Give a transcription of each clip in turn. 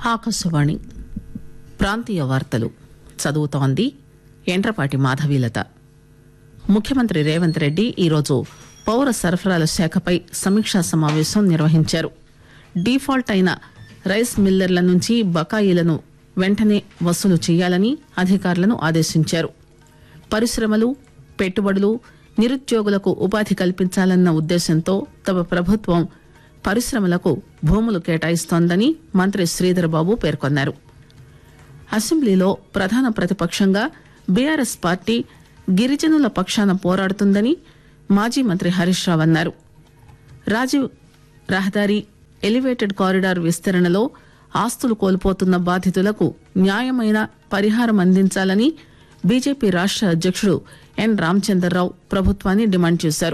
ఆకాశవాణి ప్రాంతీయ వార్తలు చదువుతోంది ఎండ్రపాటి మాధవీలత. ముఖ్యమంత్రి రేవంత్ రెడ్డి ఈరోజు పౌర సరఫరాల శాఖపై సమీక్షా సమావేశం నిర్వహించారు. డిఫాల్ట్ అయిన రైస్ మిల్లర్ల నుంచి బకాయిలను వెంటనే వసూలు చేయాలని అధికారులను ఆదేశించారు. పరిశ్రమలు, పెట్టుబడులు, నిరుద్యోగులకు ఉపాధి కల్పించాలన్న ఉద్దేశంతో తమ ప్రభుత్వం పరిశ్రమలకు భూములు కేటాయిస్తోందని మంత్రి శ్రీధర్ బాబు పేర్కొన్నారు. అసెంబ్లీలో ప్రధాన ప్రతిపక్షంగా బీఆర్ఎస్ పార్టీ గిరిజనుల పక్షాన పోరాడుతుందని మాజీ మంత్రి హరీష్ రావు అన్నారు. రాజీవ్ రహదారి ఎలివేటెడ్ కారిడార్ విస్తరణలో ఆస్తులు కోల్పోతున్న బాధితులకు న్యాయమైన పరిహారం అందించాలని బీజేపీ రాష్ట అధ్యక్షుడు ఎన్ రామచంద్రరావు ప్రభుత్వాన్ని డిమాండ్ చేశారు.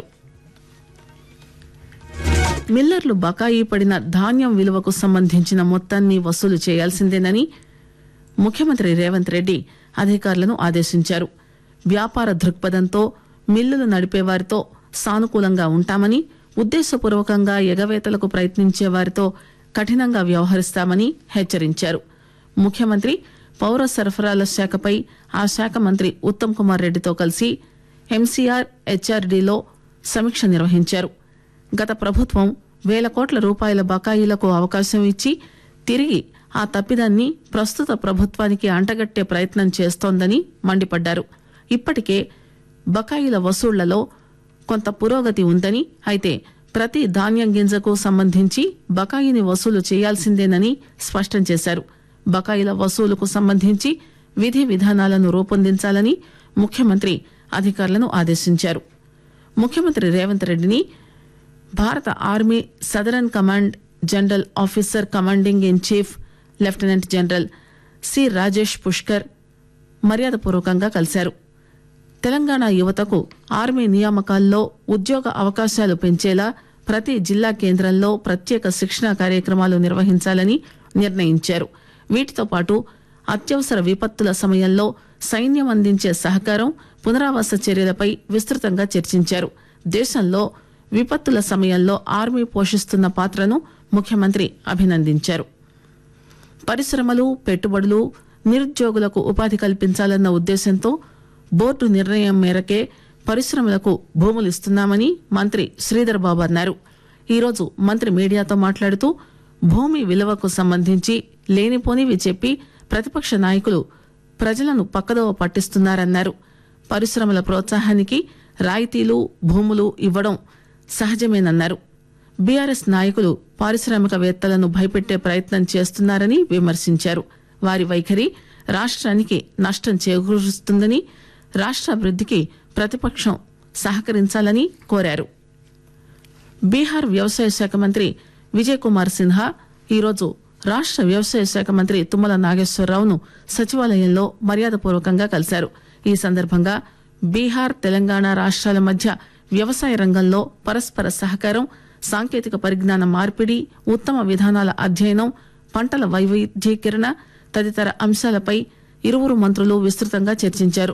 మిల్లర్లు బకాయి పడిన ధాన్యం విలువకు సంబంధించిన మొత్తాన్ని వసూలు చేయాల్సిందేనని ముఖ్యమంత్రి రేవంత్ రెడ్డి అధికారులను ఆదేశించారు. వ్యాపార దృక్పథంతో మిల్లులు నడిపేవారితో సానుకూలంగా ఉంటామని, ఉద్దేశపూర్వకంగా ఎగవేతలకు ప్రయత్నించే వారితో కఠినంగా వ్యవహరిస్తామని హెచ్చరించారు. ముఖ్యమంత్రి పౌర సరఫరాల శాఖపై ఆ శాఖ మంత్రి ఉత్తమ్ కుమార్ రెడ్డితో కలిసి ఎంసీఆర్ హెచ్ఆర్డీలో సమీక్ష నిర్వహించారు. గత ప్రభుత్వం వేల కోట్ల రూపాయల బకాయిలకు అవకాశం ఇచ్చి తిరిగి ఆ తప్పిదాన్ని ప్రస్తుత ప్రభుత్వానికి అంటగట్టే ప్రయత్నం చేస్తోందని మండిపడ్డారు. ఇప్పటికే బకాయిల వసూళ్లలో కొంత పురోగతి ఉందని, అయితే ప్రతి ధాన్యం గింజకు సంబంధించి బకాయిని వసూలు చేయాల్సిందేనని స్పష్టం చేశారు. బకాయిల వసూలుకు సంబంధించి విధి విధానాలను రూపొందించాలని ముఖ్యమంత్రి అధికారులను ఆదేశించారు. ముఖ్యమంత్రి రేవంత్ రెడ్డిని భారత army southern command general officer commanding in chief lieutenant general C Rajesh Pushkar మర్యాదపూర్వకంగా కలిశారు. తెలంగాణ యువతకు ఆర్మీ నియామకాల్లో ఉద్యోగ అవకాశాలు పెంచేలా ప్రతి జిల్లా కేంద్రంలో ప్రత్యేక శిక్షణా కార్యక్రమాలు నిర్వహించాలని నిర్ణయించారు. వీటితో పాటు అత్యవసర విపత్తుల సమయంలో సైన్యం అందించే సహకారం, పునరావాస చర్యలపై విస్తృతంగా చర్చించారు. దేశంలో విపత్తుల సమయంలో ఆర్మీ పోషిస్తున్న పాత్రను ముఖ్యమంత్రి అభినందించారు. పరిశ్రమలు, పెట్టుబడులు, నిరుద్యోగులకు ఉపాధి కల్పించాలన్న ఉద్దేశంతో బోర్డు నిర్ణయం మేరకే పరిశ్రమలకు భూములు ఇస్తున్నామని మంత్రి శ్రీధర్ బాబు అన్నారు. ఈరోజు మంత్రి మీడియాతో మాట్లాడుతూ భూమి విలువకు సంబంధించి లేనిపోనివి చెప్పి ప్రతిపక్ష నాయకులు ప్రజలను పక్కదోవ పట్టిస్తున్నారన్నారు. పరిశ్రమల ప్రోత్సాహానికి రాయితీలు, భూములు ఇవ్వడం సహజమేనన్నారు. బీఆర్ఎస్ నాయకులు పారిశ్రామికవేత్తలను భయపెట్టే ప్రయత్నం చేస్తున్నారని విమర్శించారు. వారి వైఖరి రాష్ట్రానికి నష్టం చేకూరుస్తుందని, రాష్ట్రాభివృద్ధికి ప్రతిపక్షం సహకరించాలని కోరారు. బీహార్ వ్యవసాయ శాఖ మంత్రి విజయ్ కుమార్ సిన్హా ఈరోజు రాష్ట్ర వ్యవసాయ శాఖ మంత్రి తుమ్మల నాగేశ్వరరావును సచివాలయంలో మర్యాదపూర్వకంగా కలిశారు. ఈ సందర్భంగా బీహార్, తెలంగాణ రాష్ట్రాల మధ్య వ్యవసాయ రంగంలో పరస్పర సహకారం, సాంకేతిక పరిజ్ఞాన మార్పిడి, ఉత్తమ విధానాల అధ్యయనం, పంటల వైవిధ్యీకరణ తదితర అంశాలపై ఇరువురు మంత్రులు విస్తృతంగా చర్చించారు.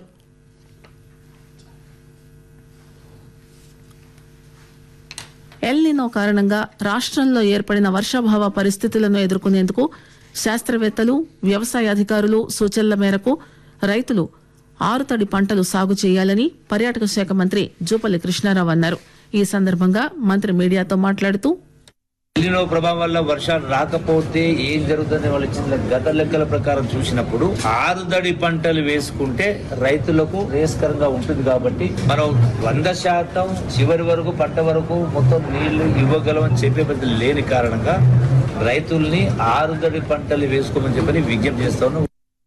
ఎల్నినో కారణంగా రాష్ట్రంలో ఏర్పడిన వర్షాభావ పరిస్థితులను ఎదుర్కొనేందుకు శాస్త్రవేత్తలు, వ్యవసాయ అధికారులు సూచనల మేరకు రైతులు ఆరుతడి పంటలు సాగు చేయాలని పర్యాటక శాఖ మంత్రి జూపల్లి కృష్ణారావు అన్నారు. ఈ సందర్భంగా మంత్రి మీడియాతో మాట్లాడుతూ ఎల్నినో ప్రభావం వల్ల వర్షాలు రాకపోతే ఏం జరుగుతుందని వాళ్ళు ఇచ్చిన గత లెక్కల ప్రకారం చూసినప్పుడు ఆరుదడి పంటలు వేసుకుంటే రైతులకు శ్రేయస్కరంగా ఉంటుంది. కాబట్టి మనం 100% చివరి వరకు పంట వరకు మొత్తం నీళ్లు ఇవ్వగలమని చెప్పే పద్ధతి లేని కారణంగా రైతుల్ని ఆరుదడి పంటలు వేసుకోమని చెప్పని విజ్ఞప్తి చేస్తా ఉన్నాం.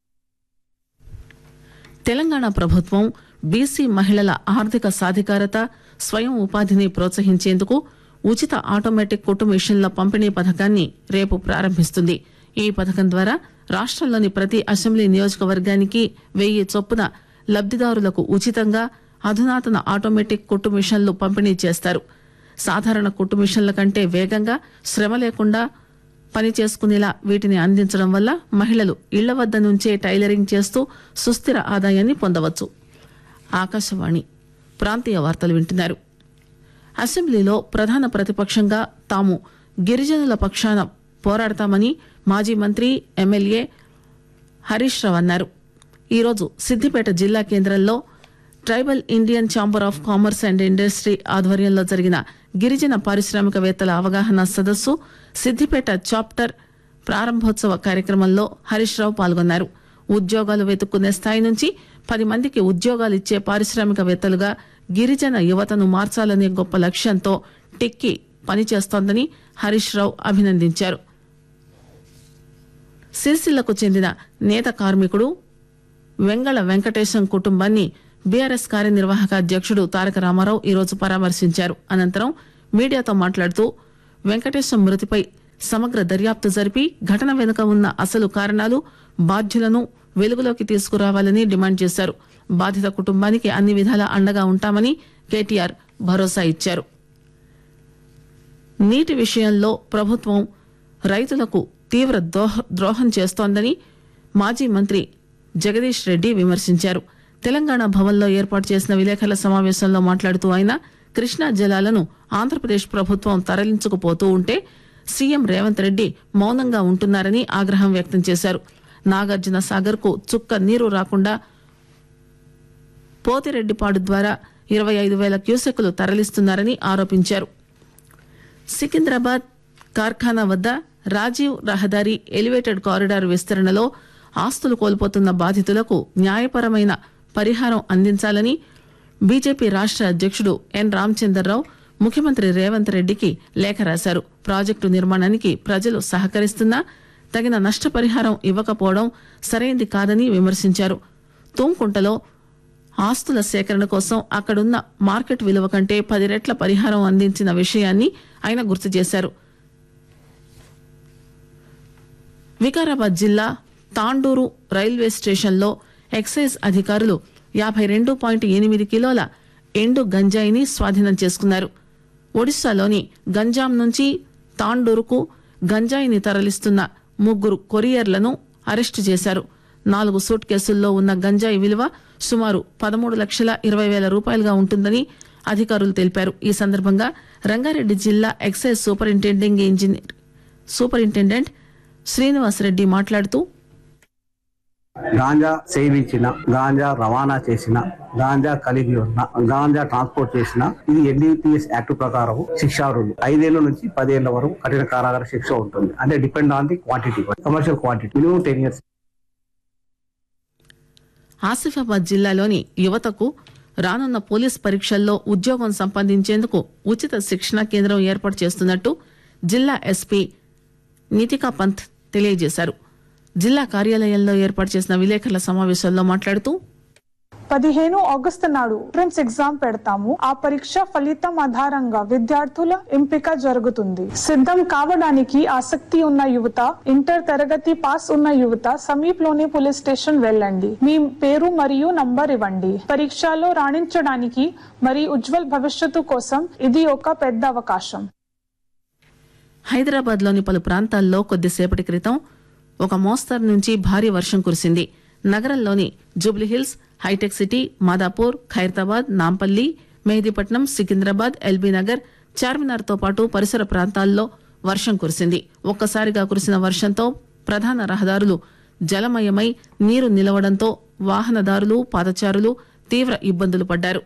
తెలంగాణ ప్రభుత్వం బీసీ మహిళల ఆర్థిక సాధికారత, స్వయం ఉపాధిని ప్రోత్సహించేందుకు ఉచిత ఆటోమేటిక్ కుట్టు మిషన్ల పంపిణీ పథకాన్ని రేపు ప్రారంభిస్తుంది. ఈ పథకం ద్వారా రాష్ట్రంలోని ప్రతి అసెంబ్లీ నియోజకవర్గానికి 1000 చొప్పున లబ్దిదారులకు ఉచితంగా అధునాతన ఆటోమేటిక్ కుట్టు మిషన్లు పంపిణీ చేస్తారు. సాధారణ కుట్టు మిషన్ల కంటే వేగంగా, శ్రమ లేకుండా పని చేసుకునేలా వీటిని అందించడం వల్ల మహిళలు ఇళ్ల వద్ద నుంచే టైలరింగ్ చేస్తూ సుస్థిర ఆదాయాన్ని పొందవచ్చు. ఆకాశవాణి ప్రాంతీయ వార్తలు వింటున్నారు. అసెంబ్లీలో ప్రధాన ప్రతిపక్షంగా తాము గిరిజనుల పక్షాన పోరాడతామని మాజీ మంత్రి ఎమ్మెల్యే హరీష్ రావు అన్నారు. ఈరోజు సిద్దిపేట జిల్లా కేంద్రంలో tribal Indian chamber of commerce and industry ఆధ్వర్యంలో జరిగిన గిరిజన పారిశ్రామికవేత్తల అవగాహన సదస్సు సిద్దిపేట చాప్టర్ ప్రారంభోత్సవ కార్యక్రమంలో హరీష్ రావు పాల్గొన్నారు. ఉద్యోగాలు వెతుక్కునే స్థాయి నుంచి 10 మందికి ఉద్యోగాలు ఇచ్చే పారిశ్రామికవేత్తలుగా గిరిజన యువతను మార్చాలనే గొప్ప లక్ష్యంతో టిక్కీ పనిచేస్తోందని హరీష్ రావు అభినందించారు. సిరిసిల్లకు చెందిన నేత కార్మికుడు వెంగళ వెంకటేశం కుటుంబాన్ని బీఆర్ఎస్ కార్యనిర్వాహక అధ్యక్షుడు తారక రామారావు ఈరోజు పరామర్శించారు. అనంతరం మీడియాతో మాట్లాడుతూ వెంకటేశం మృతిపై సమగ్ర దర్యాప్తు జరిపి ఘటన వెనుక ఉన్న అసలు కారణాలు, బాధ్యులను వెలుగులోకి తీసుకురావాలని డిమాండ్ చేశారు. బాధిత కుటుంబానికి అన్ని విధాలా అండగా ఉంటామని కేటీఆర్ భరోసా ఇచ్చారు. నీటి విషయంలో ప్రభుత్వం రైతులకు తీవ్ర ద్రోహం చేస్తోందని మాజీ మంత్రి జగదీష్ రెడ్డి విమర్శించారు. తెలంగాణ భవన్లో ఏర్పాటు చేసిన విలేకరుల సమావేశంలో మాట్లాడుతూ ఆయన కృష్ణా జలాలను ఆంధ్రప్రదేశ్ ప్రభుత్వం తరలించుకుపోతూ ఉంటే సీఎం రేవంత్ రెడ్డి మౌనంగా ఉంటున్నారని ఆగ్రహం వ్యక్తం చేశారు. నాగార్జున సాగర్ కు చుక్క నీరు రాకుండా పోతిరెడ్డిపాడు ద్వారా 25,000 క్యూసెక్కులు తరలిస్తున్నారని ఆరోపించారు. సికింద్రాబాద్ కార్ఖానా వద్ద రాజీవ్ రహదారి ఎలివేటెడ్ కారిడార్ విస్తరణలో ఆస్తులు కోల్పోతున్న బాధితులకు న్యాయపరమైన పరిహారం అందించాలని బీజేపీ రాష్ట్ర అధ్యక్షుడు ఎన్ రామచంద్రరావు ముఖ్యమంత్రి రేవంత్ రెడ్డికి లేఖ రాశారు. ప్రాజెక్టు నిర్మాణానికి ప్రజలు సహకరిస్తున్నా తగిన నష్టపరిహారం ఇవ్వకపోవడం సరైంది కాదని విమర్శించారు. తూంకుంటలో ఆస్తుల సేకరణ కోసం అక్కడున్న మార్కెట్ విలువ కంటే 10 రెట్ల పరిహారం అందించిన విషయాన్ని ఆయన గుర్తు చేశారు. వికారాబాద్ జిల్లా తాండూరు రైల్వే స్టేషన్లో ఎక్సైజ్ అధికారులు 52.8 కిలోల ఎండు గంజాయిని స్వాధీనం చేసుకున్నారు. ఒడిశాలోని గంజాం నుంచి తాండూరుకు గంజాయిని తరలిస్తున్న 3 కొరియర్లను అరెస్టు చేశారు. 4 సూట్ కేసుల్లో ఉన్న గంజాయి విలువ సుమారు 13,20,000 రూపాయలుగా ఉంటుందని అధికారులు తెలిపారు. ఈ సందర్భంగా రంగారెడ్డి జిల్లా ఎక్సైజ్ సూపరింటెండెంట్ శ్రీనివాసరెడ్డి మాట్లాడుతూ గాంజా సేవించిన, గాంజా రవాణా చేసిన, గాంజా కలిగి ఉన్న, గాంజా ట్రాన్స్పోర్ట్ చేసిన ఇది ఎన్డీపీఎస్ యాక్ట్ ప్రకారం శిక్షార్హులు 5 ఏళ్ల నుంచి 10 ఏళ్ల వరకు కఠిన కారాగార శిక్ష ఉంటుంది. అంటే depend on the quantity, commercial quantity, minimum 10 years. Asifabad జిల్లాలోని యువతకు రానున్న పోలీస్ పరీక్షల్లో ఉద్యోగం సంపాదించేందుకు ఉచిత శిక్షణ కేంద్రం ఏర్పాటు చేస్తున్నట్టు జిల్లా ఎస్పీ నితికా పంత్ తెలియజేశారు. జిల్లా కార్యాలయంలో ఏర్పాటు చేసిన విలేకరుల సమావేశంలో మాట్లాడుతూ 15 ఆగస్టు నాడు ఎంట్రన్స్ ఎగ్జామ్ పెడతాము. ఆ పరీక్ష ఫలితం ఆధారంగా విద్యార్థుల ఎంపిక జరుగుతుంది. సిద్ధం కావడానికి ఆసక్తి ఉన్న యువత, ఇంటర్ తరగతి పాస్ ఉన్న యువత సమీపంలోని పోలీస్ స్టేషన్ వెళ్ళండి. మీ పేరు మరియు నంబర్ ఇవ్వండి. పరీక్షలో రాణించడానికి మరియు ఉజ్వల్ భవిష్యత్తు కోసం ఇది ఒక పెద్ద అవకాశం. హైదరాబాద్ లోని పలు ప్రాంతాల్లో కొద్దిసేపటి క్రితం ఒక మోస్తరు నుంచి భారీ వర్షం కురిసింది. నగరంలోని జూబ్లీహిల్స్, హైటెక్ సిటీ, మాదాపూర్, ఖైరతాబాద్, నాంపల్లి, మెహదీపట్నం, సికింద్రాబాద్, ఎల్బీనగర్, చార్మినార్ తో పాటు పరిసర ప్రాంతాల్లో వర్షం కురిసింది. ఒక్కసారిగా కురిసిన వర్షంతో ప్రధాన రహదారులు జలమయమై నీరు నిలవడంతో వాహనదారులు, పాదచారులు తీవ్ర ఇబ్బందులు పడ్డారు.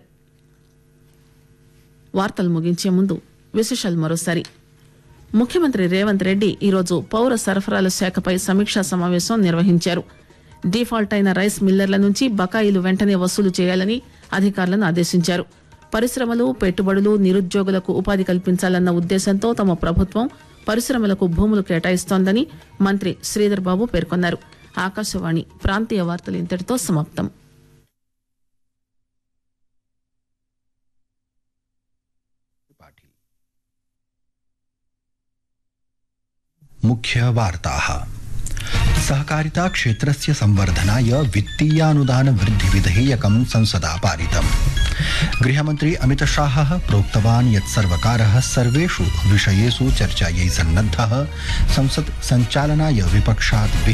వార్తలు ముగించే ముందు విశేషాలు మరోసారి. ముఖ్యమంత్రి రేవంత్ రెడ్డి ఈరోజు పౌర సరఫరాల శాఖపై సమీక్షా సమావేశం నిర్వహించారు. డిఫాల్ట్ అయిన రైస్ మిల్లర్ల నుంచి బకాయిలు వెంటనే వసూలు చేయాలని అధికారులను ఆదేశించారు. పరిశ్రమలు, పెట్టుబడులు, నిరుద్యోగులకు ఉపాధి కల్పించాలన్న ఉద్దేశంతో తమ ప్రభుత్వం పరిశ్రమలకు భూములు కేటాయిస్తోందని మంత్రి శ్రీధర్ బాబు పేర్కొన్నారు. ఆకాశవాణి ప్రాంతీయ వార్తలు ఇంతటితో సమాప్తం. मुख्य वार्ताः। सहकारिता क्षेत्रस्य संवर्धनाय वित्तीयानुदान वृद्धि विधेयकं संसदा पारितम्। गृहमन्त्री अमित शाहः प्रोक्तवान् यत् सर्वकारः सर्वेषु विषयेषु चर्चायै सन्नद्धः। संसत् सञ्चालनाय विपक्षात्